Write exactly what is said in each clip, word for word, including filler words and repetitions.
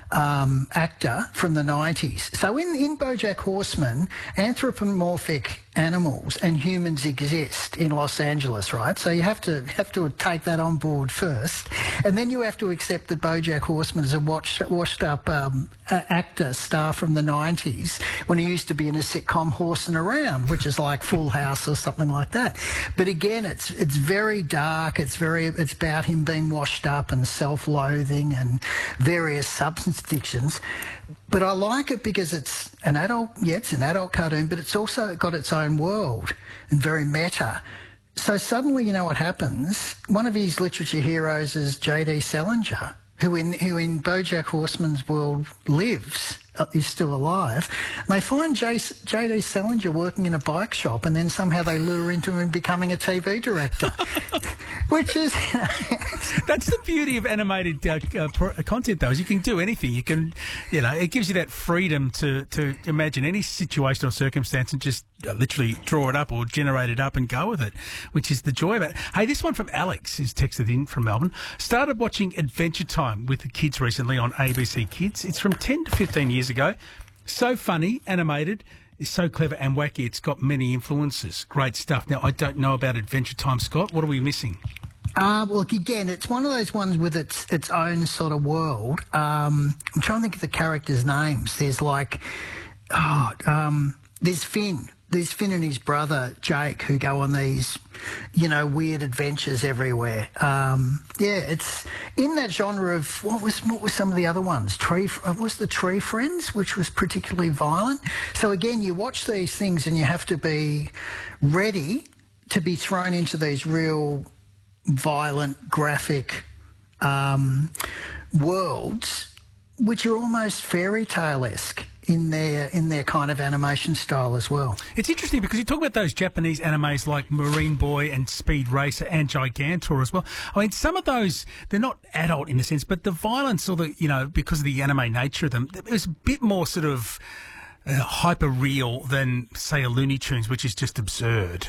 um, actor from the nineties. So in, in BoJack Horseman, anthropomorphic animals and humans exist in Los Angeles, right? So you have to have to take that on board first, and then you have to accept that BoJack Horseman is a washed, washed up um, actor star from the nineties when he used to be in a sitcom Horsing Around, which is like Full House or something like that. But again, it's it's very dark. It's very it's about him being washed up and self-loathing and various substance addictions. But I like it because it's an adult, yeah, it's an adult cartoon, but it's also got its own world and very meta. So suddenly, you know what happens? One of his literature heroes is J D Salinger, who in who in BoJack Horseman's world lives, uh, is still alive. And they find J D Salinger working in a bike shop, and then somehow they lure into him becoming a T V director, which is... That's the beauty of animated uh, uh, pro- content, though, is you can do anything. You can, you know, it gives you that freedom to, to imagine any situation or circumstance and just uh, literally draw it up or generate it up and go with it, which is the joy of it. Hey, this one from Alex is texted in from Melbourne. Started watching Adventure Time with the kids recently on A B C Kids. It's from ten to fifteen years ago. So funny, animated. It's so clever and wacky. It's got many influences. Great stuff. Now, I don't know about Adventure Time, Scott. What are we missing? Uh, well, again, it's one of those ones with its its own sort of world. Um, I'm trying to think of the characters' names. There's like, oh, um, there's Finn. There's Finn and his brother Jake who go on these, you know, weird adventures everywhere. Um, yeah, it's in that genre of what was what were some of the other ones? Tree what was the Tree Friends, which was particularly violent. So again, you watch these things and you have to be ready to be thrown into these real violent, graphic um, worlds, which are almost fairy tale-esque in their in their kind of animation style as well. It's interesting because you talk about those Japanese animes like Marine Boy and Speed Racer and Gigantor as well. I mean, some of those, they're not adult in a sense, but the violence or the, you know, because of the anime nature of them, it was a bit more sort of uh, hyper-real than, say, a Looney Tunes, which is just absurd.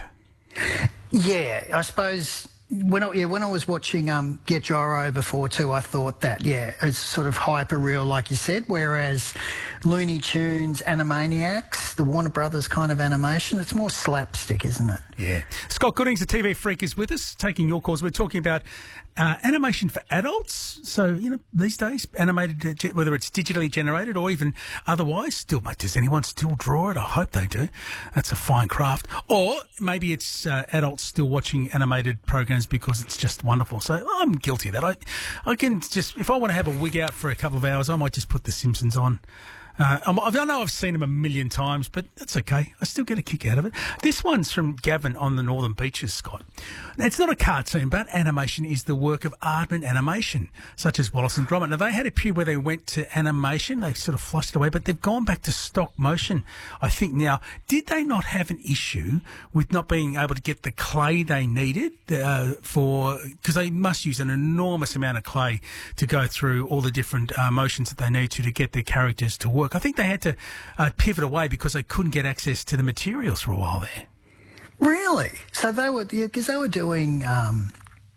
Yeah, I suppose... When I, yeah, when I was watching um, Get Joro before too, I thought that, yeah, it's sort of hyper-real, like you said, whereas Looney Tunes, Animaniacs, the Warner Brothers kind of animation, it's more slapstick, isn't it? Yeah. Scott Goodings, the T V Freak, is with us, taking your calls. We're talking about uh, animation for adults. So, you know, these days, animated, uh, whether it's digitally generated or even otherwise, still, mate, does anyone still draw it? I hope they do. That's a fine craft. Or maybe it's uh, adults still watching animated programs because it's just wonderful. So I'm guilty of that. I, I can just, if I want to have a wig out for a couple of hours, I might just put The Simpsons on. Uh, I know I've seen them a million times, but that's okay. I still get a kick out of it. This one's from Gavin on the Northern Beaches, Scott. It's not a cartoon, but animation is the work of Aardman Animation, such as Wallace and Gromit. Now, they had a period where they went to animation. They sort of flushed it away, but they've gone back to stop motion, I think, now. Did they not have an issue with not being able to get the clay they needed uh, for... Because they must use an enormous amount of clay to go through all the different uh, motions that they need to to get their characters to work. I think they had to uh, pivot away because they couldn't get access to the materials for a while there. Really? So they were, because yeah, they were doing, um,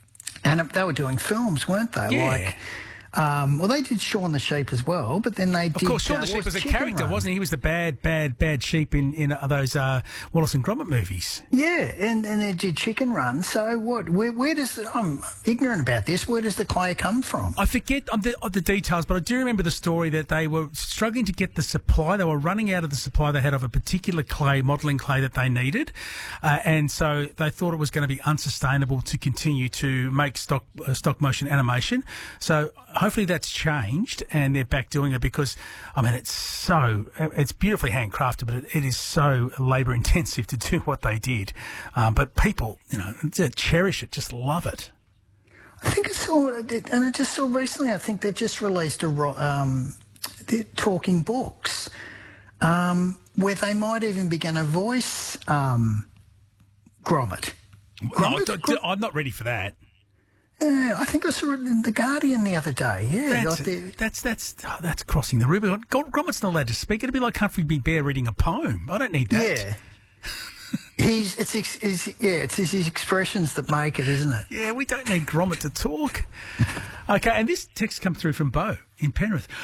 and they were doing films, weren't they? Yeah. Like, um, well, they did Shaun the Sheep as well, but then they did... Of course, Shaun uh, the Sheep was a Chicken character, Run. wasn't he? He was the bad, bad, bad sheep in, in uh, those uh, Wallace and Gromit movies. Yeah, and, and they did Chicken Run. So what? Where, where does... The, I'm ignorant about this. Where does the clay come from? I forget um, the, uh, the details, but I do remember the story that they were struggling to get the supply. They were running out of the supply they had of a particular clay, modelling clay that they needed. Uh, and so they thought it was going to be unsustainable to continue to make stock uh, stop motion animation. So hopefully that's changed. Changed and they're back doing it because, I mean, it's so, it's beautifully handcrafted, but it, it is so labour intensive to do what they did. Um, but people, you know, cherish it, just love it. I think I saw, and I just saw recently, I think they've just released a, um, they're talking books um, where they might even be going to voice um, Gromit. Gromit? No, I, I, I'm not ready for that. Yeah, I think I saw it in The Guardian the other day. Yeah, that's like that's that's, oh, that's crossing the Rubicon. Gromit's not allowed to speak. It'd be like Humphrey Bear reading a poem. I don't need that. Yeah, he's it's, it's yeah, it's his expressions that make it, isn't it? Yeah, we don't need Gromit to talk. Okay, and this text comes through from Bo in Penrith.